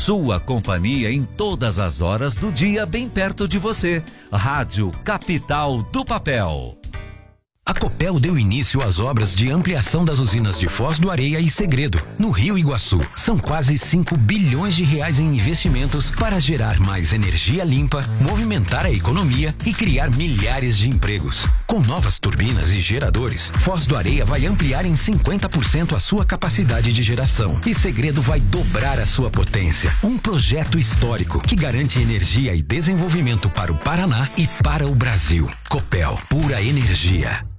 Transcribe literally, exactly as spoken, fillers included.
Sua companhia em todas as horas do dia, bem perto de você. Rádio Capital do Papel. A Copel deu início às obras de ampliação das usinas de Foz do Areia e Segredo, no Rio Iguaçu. São quase cinco bilhões de reais em investimentos para gerar mais energia limpa, movimentar a economia e criar milhares de empregos. Com novas turbinas e geradores, Foz do Areia vai ampliar em cinquenta por cento a sua capacidade de geração e Segredo vai dobrar a sua potência. Um projeto histórico que garante energia e desenvolvimento para o Paraná e para o Brasil. Copel, pura energia.